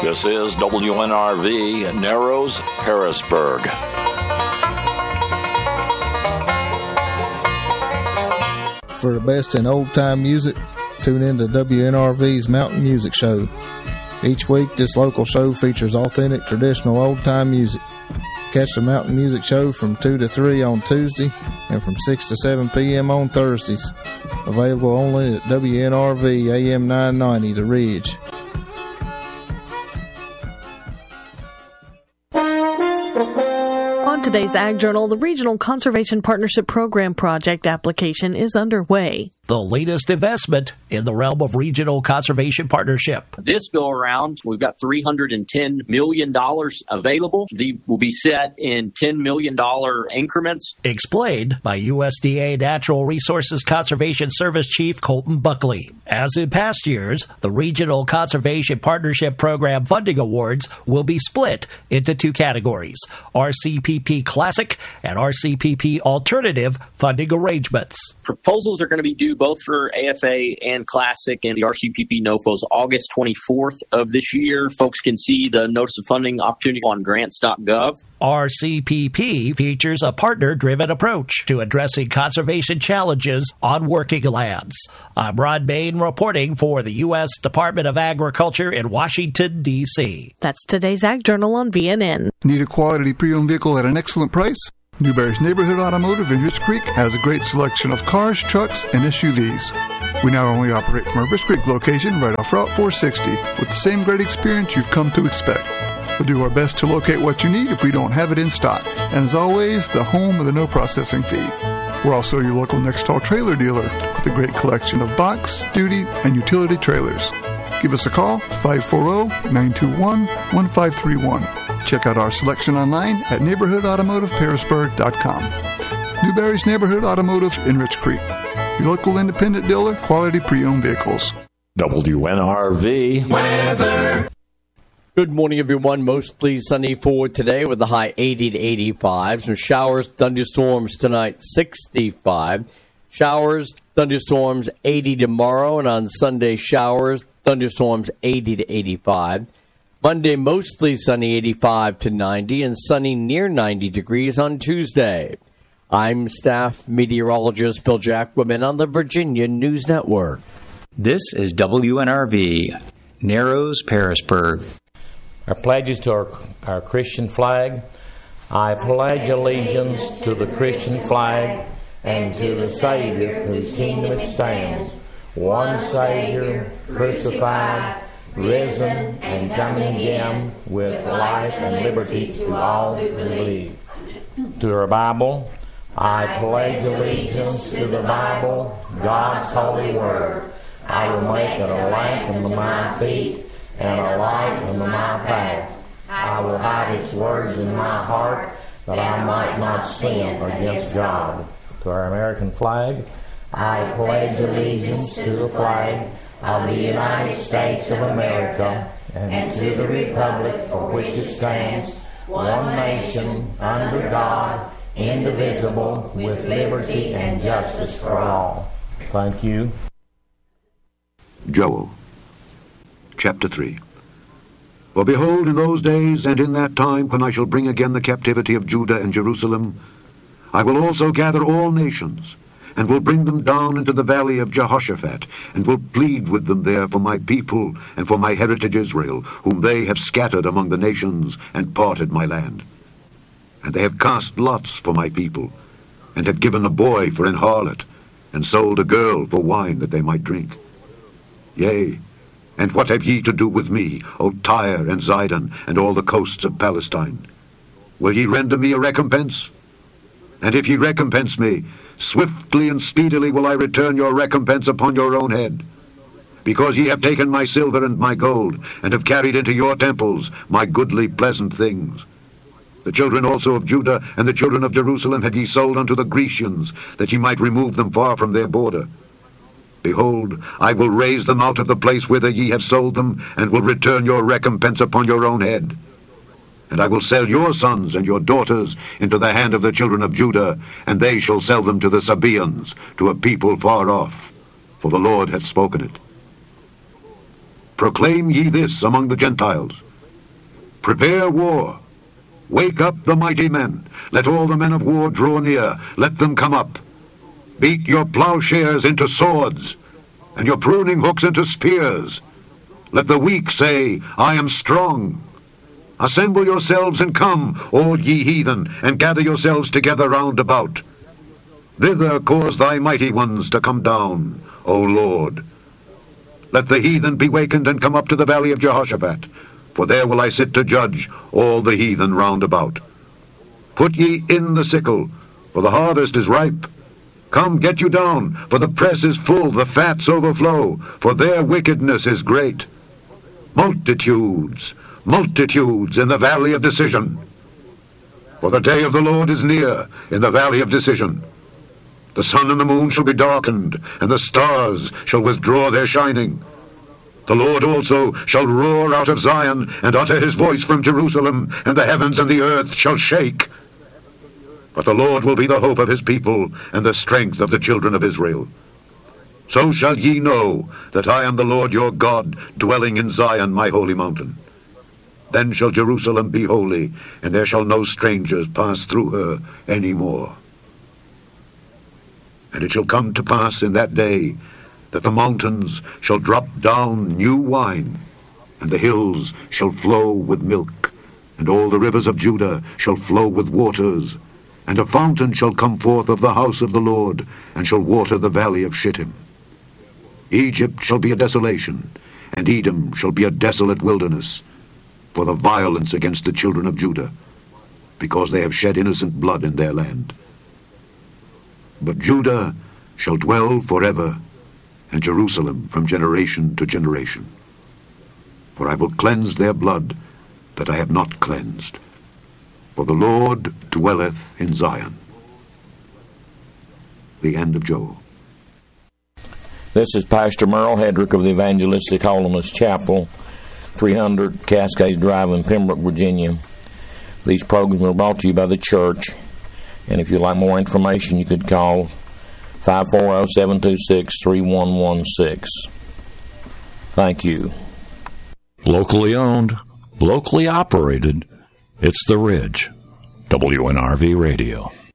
This is WNRV, Narrows, Harrisburg. For the best in old-time music, tune in to WNRV's Mountain Music Show. Each week, this local show features authentic, traditional old-time music. Catch the Mountain Music Show from 2 to 3 on Tuesday and from 6 to 7 p.m. on Thursdays. Available only at WNRV AM 990, The Ridge. On today's Ag Journal, the Regional Conservation Partnership Program project application is underway. The latest investment in the realm of regional conservation partnership. This go around, we've got $310 million available. They will be set in $10 million increments. Explained by USDA Natural Resources Conservation Service Chief Colton Buckley. As in past years, the Regional Conservation Partnership Program funding awards will be split into two categories, RCPP Classic and RCPP Alternative funding arrangements. Proposals are going to be due both for AFA and Classic and the RCPP NOFOs August 24th of this year. Folks can see the notice of funding opportunity on grants.gov. RCPP features a partner-driven approach to addressing conservation challenges on working lands. I'm Rod Bain reporting for the U.S. Department of Agriculture in Washington, D.C. That's today's Ag Journal on VNN. Need a quality pre-owned vehicle at an excellent price? Newberry's Neighborhood Automotive in Rich Creek has a great selection of cars, trucks, and SUVs. We not only operate from our Rich Creek location right off Route 460 with the same great experience you've come to expect. We'll do our best to locate what you need if we don't have it in stock. And as always, the home of the no processing fee. We're also your local Nextall trailer dealer with a great collection of box, duty, and utility trailers. Give us a call, 540-921-1531. Check out our selection online at neighborhoodautomotiveharrisburg.com. Newberry's Neighborhood Automotive in Rich Creek. Your local independent dealer, quality pre-owned vehicles. WNRV weather. Good morning, everyone. Mostly sunny for today with the high 80 to 85. Some showers, thunderstorms tonight, 65. Showers, thunderstorms, 80 tomorrow. And on Sunday, showers, thunderstorms, 80 to 85. Monday, mostly sunny, 85 to 90, and sunny near 90 degrees on Tuesday. I'm staff meteorologist Bill Jacquemin on the Virginia News Network. This is WNRV, Narrows, Harrisburg. Our pledges to our Christian flag. I pledge allegiance to the Christian flag and to the Savior whose kingdom it stands, one Savior, crucified, risen and coming again with life and liberty to all who believe. To our Bible, I pledge allegiance to the Bible, God's holy word. I will make it a lamp unto my feet and a light unto my path. I will hide its words in my heart that I might not sin against God. To our American flag, I pledge allegiance to the flag of the United States of America and to the republic for which it stands, one nation, under God, indivisible, with liberty and justice for all. Thank you. Joel, chapter 3. For behold, in those days and in that time, when I shall bring again the captivity of Judah and Jerusalem, I will also gather all nations, and will bring them down into the valley of Jehoshaphat, and will plead with them there for my people and for my heritage Israel, whom they have scattered among the nations and parted my land. And they have cast lots for my people, and have given a boy for an harlot, and sold a girl for wine that they might drink. Yea, and what have ye to do with me, O Tyre and Zidon, and all the coasts of Palestine? Will ye render me a recompense? And if ye recompense me, swiftly and speedily will I return your recompense upon your own head. Because ye have taken my silver and my gold, and have carried into your temples my goodly pleasant things. The children also of Judah and the children of Jerusalem have ye sold unto the Grecians, that ye might remove them far from their border. Behold, I will raise them out of the place whither ye have sold them, and will return your recompense upon your own head. And I will sell your sons and your daughters into the hand of the children of Judah, and they shall sell them to the Sabaeans, to a people far off. For the Lord hath spoken it. Proclaim ye this among the Gentiles. Prepare war. Wake up the mighty men. Let all the men of war draw near. Let them come up. Beat your plowshares into swords, and your pruning hooks into spears. Let the weak say, I am strong. Assemble yourselves and come, all ye heathen, and gather yourselves together round about. Thither cause thy mighty ones to come down, O Lord. Let the heathen be wakened and come up to the valley of Jehoshaphat, for there will I sit to judge all the heathen round about. Put ye in the sickle, for the harvest is ripe. Come, get you down, for the press is full, the fats overflow, for their wickedness is great. Multitudes, multitudes in the valley of decision. For the day of the Lord is near in the valley of decision. The sun and the moon shall be darkened, and the stars shall withdraw their shining. The Lord also shall roar out of Zion, and utter his voice from Jerusalem, and the heavens and the earth shall shake. But the Lord will be the hope of his people, and the strength of the children of Israel. So shall ye know that I am the Lord your God, dwelling in Zion my holy mountain. Then shall Jerusalem be holy, and there shall no strangers pass through her any more. And it shall come to pass in that day that the mountains shall drop down new wine, and the hills shall flow with milk, and all the rivers of Judah shall flow with waters, and a fountain shall come forth of the house of the Lord, and shall water the valley of Shittim. Egypt shall be a desolation, and Edom shall be a desolate wilderness, for the violence against the children of Judah, because they have shed innocent blood in their land. But Judah shall dwell forever, and Jerusalem from generation to generation. For I will cleanse their blood that I have not cleansed. For the Lord dwelleth in Zion. The end of Joel. This is Pastor Merle Hedrick of the Evangelistic Holiness Chapel, 300 Cascades Drive in Pembroke, Virginia. These programs are brought to you by the church, and if you'd like more information, you could call 540-726-3116. Thank you. Locally owned, locally operated, it's The Ridge. WNRV Radio.